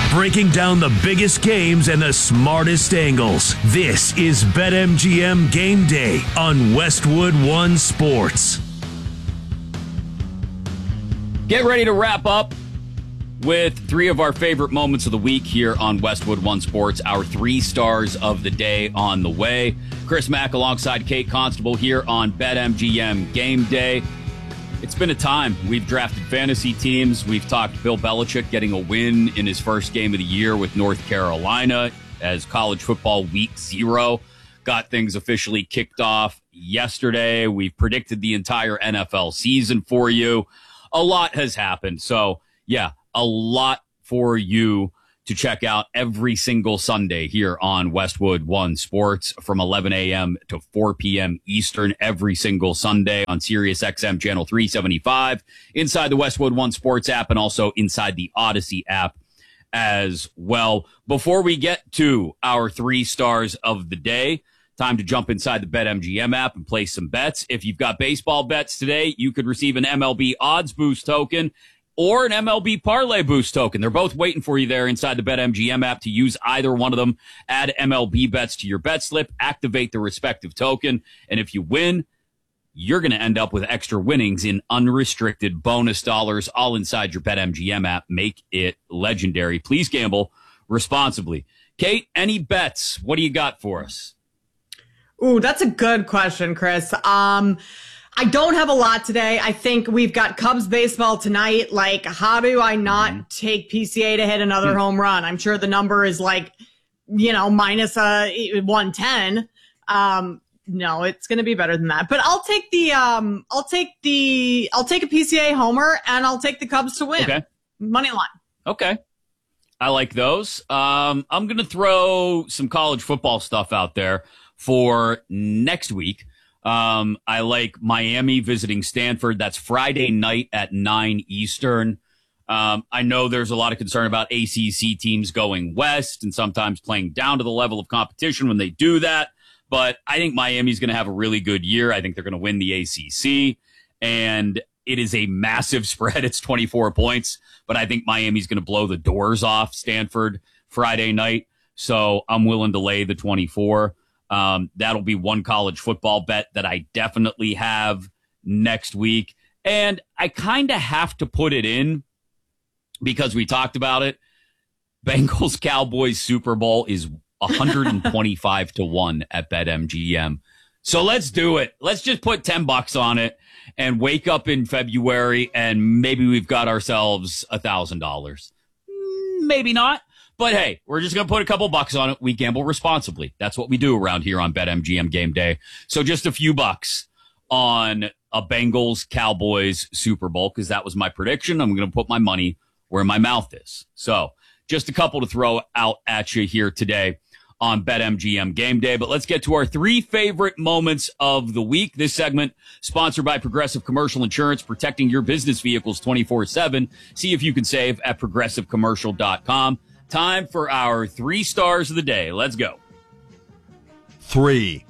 breaking down the biggest games and the smartest angles. This is BetMGM Game Day on Westwood One Sports. Get ready to wrap up with three of our favorite moments of the week here on Westwood One Sports. Our 3 stars of the day on the way. Chris Mack alongside Kate Constable here on BetMGM Game Day. It's been a time. We've drafted fantasy teams. We've talked Bill Belichick getting a win in his first game of the year with North Carolina as college football week 0 got things officially kicked off yesterday. We've predicted the entire NFL season for you. A lot has happened. So, yeah, a lot for you to check out every single Sunday here on Westwood One Sports from 11 a.m. to 4 p.m. Eastern every single Sunday on Sirius XM Channel 375, inside the Westwood One Sports app, and also inside the Odyssey app as well. Before we get to our 3 stars of the day, time to jump inside the BetMGM app and place some bets. If you've got baseball bets today, you could receive an MLB Odds Boost token or an MLB Parlay Boost token. They're both waiting for you there inside the BetMGM app to use either one of them. Add MLB bets to your bet slip, activate the respective token, and if you win, you're going to end up with extra winnings in unrestricted bonus dollars all inside your BetMGM app. Make it legendary. Please gamble responsibly. Kate, any bets? What do you got for us? Ooh, that's a good question, Chris. I don't have a lot today. I think we've got Cubs baseball tonight. Like, how do I not take PCA to hit another home run? I'm sure the number is like, minus 110. No, it's going to be better than that. But I'll take I'll take a PCA homer, and I'll take the Cubs to win. Okay. Money line. Okay. I like those. I'm going to throw some college football stuff out there for next week. I like Miami visiting Stanford. That's Friday night at 9 Eastern. I know there's a lot of concern about ACC teams going west and sometimes playing down to the level of competition when they do that. But I think Miami's going to have a really good year. I think they're going to win the ACC, and it is a massive spread. It's 24 points, but I think Miami's going to blow the doors off Stanford Friday night. So I'm willing to lay the 24. That'll be one college football bet that I definitely have next week. And I kind of have to put it in because we talked about it. Bengals Cowboys Super Bowl is 125 to 1 at BetMGM. So let's do it. Let's just put $10 on it and wake up in February and maybe we've got ourselves $1,000. Maybe not. But hey, we're just going to put a couple bucks on it. We gamble responsibly. That's what we do around here on BetMGM Game Day. So just a few bucks on a Bengals Cowboys Super Bowl, because that was my prediction. I'm going to put my money where my mouth is. So just a couple to throw out at you here today on BetMGM Game Day. But let's get to our 3 favorite moments of the week. This segment sponsored by Progressive Commercial Insurance, protecting your business vehicles 24/7. See if you can save at progressivecommercial.com. Time for our 3 stars of the day. Let's go. 3.